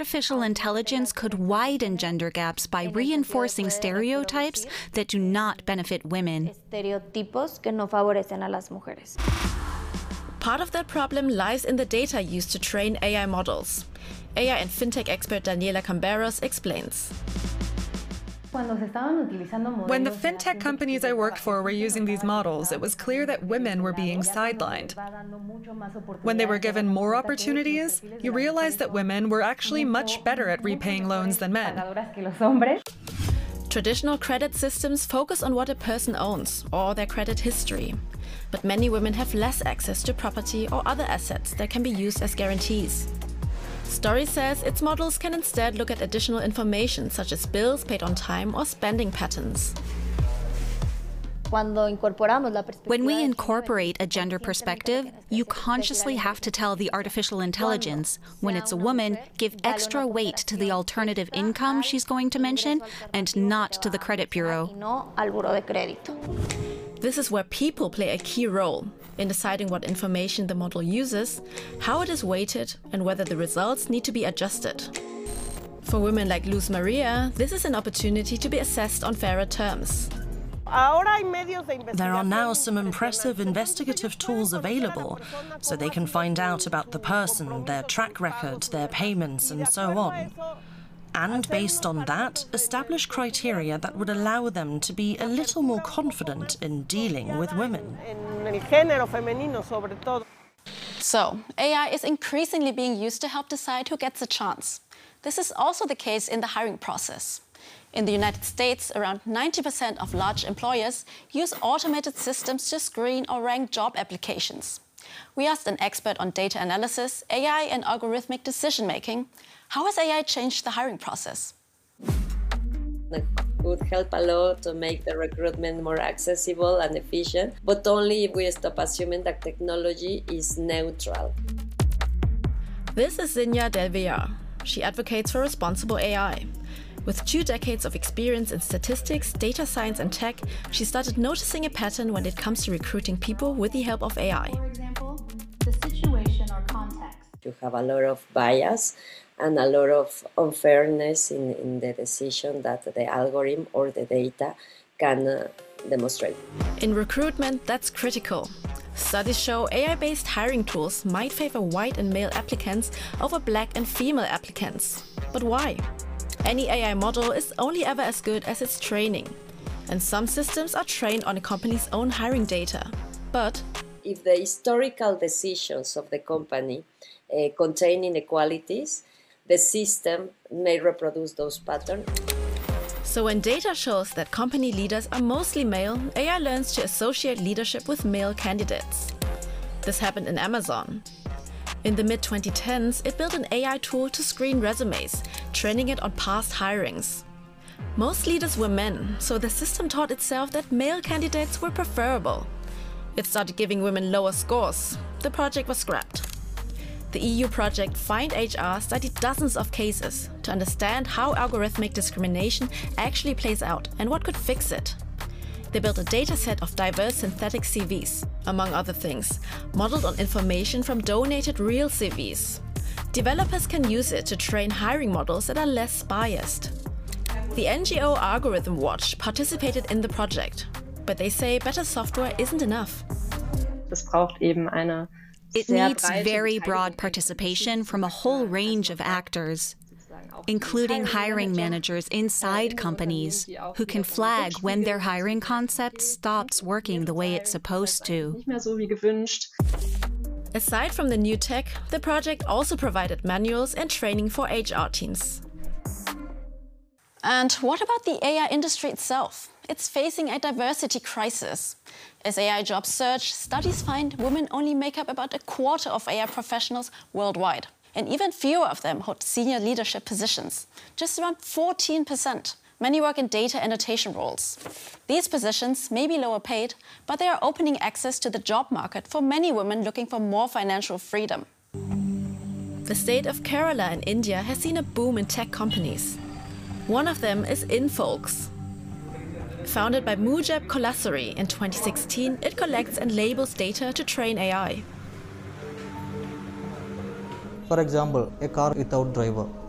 artificial intelligence could widen gender gaps by reinforcing stereotypes that do not benefit women. Part of that problem lies in the data used to train AI models. AI and fintech expert Daniela Camberos explains. When the fintech companies I worked for were using these models, it was clear that women were being sidelined. When they were given more opportunities, you realized that women were actually much better at repaying loans than men. Traditional credit systems focus on what a person owns or their credit history. But many women have less access to property or other assets that can be used as guarantees. Story says its models can instead look at additional information such as bills paid on time or spending patterns. When we incorporate a gender perspective, you consciously have to tell the artificial intelligence, when it's a woman, give extra weight to the alternative income she's going to mention and not to the credit bureau. This is where people play a key role in deciding what information the model uses, how it is weighted, and whether the results need to be adjusted. For women like Luz Maria, this is an opportunity to be assessed on fairer terms. There are now some impressive investigative tools available, so they can find out about the person, their track record, their payments, and so on. And based on that, establish criteria that would allow them to be a little more confident in dealing with women. So, AI is increasingly being used to help decide who gets a chance. This is also the case in the hiring process. In the United States, around 90% of large employers use automated systems to screen or rank job applications. We asked an expert on data analysis, AI, and algorithmic decision-making, how has AI changed the hiring process? It would help a lot to make the recruitment more accessible and efficient, but only if we stop assuming that technology is neutral. This is Zinja Del Villar. She advocates for responsible AI. With 2 decades of experience in statistics, data science, and tech, she started noticing a pattern when it comes to recruiting people with the help of AI. For example, the situation or context. You have a lot of bias and a lot of unfairness in the decision that the algorithm or the data can demonstrate. In recruitment, that's critical. Studies show AI-based hiring tools might favor white and male applicants over black and female applicants. But why? Any AI model is only ever as good as its training. And some systems are trained on a company's own hiring data. But if the historical decisions of the company contain inequalities, the system may reproduce those patterns. So when data shows that company leaders are mostly male, AI learns to associate leadership with male candidates. This happened in Amazon. In the mid-2010s, it built an AI tool to screen resumes, training it on past hirings. Most leaders were men, so the system taught itself that male candidates were preferable. It started giving women lower scores. The project was scrapped. The EU project Find HR studied dozens of cases to understand how algorithmic discrimination actually plays out and what could fix it. They built a dataset of diverse synthetic CVs, among other things, modeled on information from donated real CVs. Developers can use it to train hiring models that are less biased. The NGO Algorithm Watch participated in the project, but they say better software isn't enough. It needs very broad participation from a whole range of actors, including hiring managers inside companies who can flag when their hiring concept stops working the way it's supposed to. Aside from the new tech, the project also provided manuals and training for HR teams. And what about the AI industry itself? It's facing a diversity crisis. As AI jobs surge, studies find women only make up about a quarter of AI professionals worldwide. And even fewer of them hold senior leadership positions, just around 14%. Many work in data annotation roles. These positions may be lower paid, but they are opening access to the job market for many women looking for more financial freedom. The state of Kerala in India has seen a boom in tech companies. One of them is Infolks. Founded by Mujab Kolasuri in 2016, it collects and labels data to train AI. For example, a car without driver.